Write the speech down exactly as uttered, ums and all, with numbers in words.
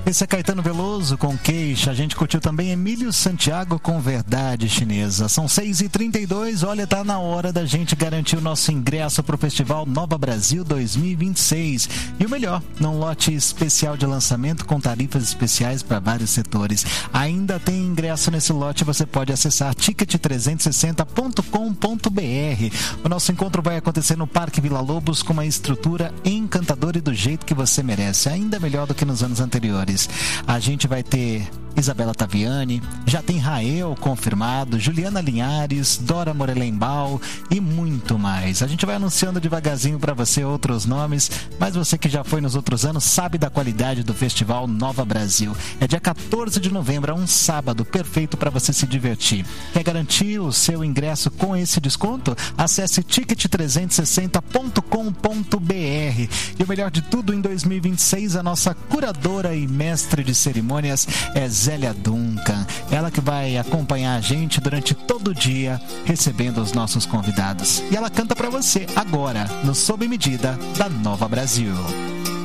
Esse é Caetano Veloso com Queixa. A gente curtiu também Emílio Santiago com Verdade Chinesa. São seis e trinta e dois. Olha, tá na hora da gente garantir o nosso ingresso pro Festival Nova Brasil dois mil e vinte e seis. E o melhor, num lote especial de lançamento com tarifas especiais para vários setores. Ainda tem ingresso nesse lote, você pode acessar ticket trezentos e sessenta ponto com ponto b r. O nosso encontro vai acontecer no Parque Vila Lobos com uma estrutura encantadora e do jeito que você merece, ainda melhor do que nos anos anteriores. A gente vai ter Isabela Taviani, já tem Rael confirmado, Juliana Linhares, Dora Morelenbaum e muito mais. A gente vai anunciando devagarzinho para você outros nomes, mas você que já foi nos outros anos sabe da qualidade do Festival Nova Brasil. É dia quatorze de novembro, é um sábado, perfeito para você se divertir. Quer garantir o seu ingresso com esse desconto? Acesse ticket trezentos e sessenta ponto com ponto b r. E o melhor de tudo, em dois mil e vinte e seis, a nossa curadora e mestre de cerimônias é Zélia Duncan, ela que vai acompanhar a gente durante todo o dia, recebendo os nossos convidados. E ela canta pra você agora, no Sob Medida da Nova Brasil.